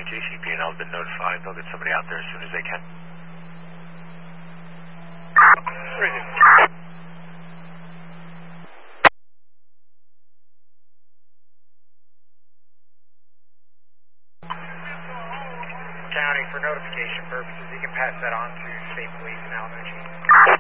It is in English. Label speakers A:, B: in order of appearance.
A: JCP&L has been notified. They'll get somebody out there as soon as they can.
B: County, for notification purposes, you can pass that on to State Police and Alamogordo.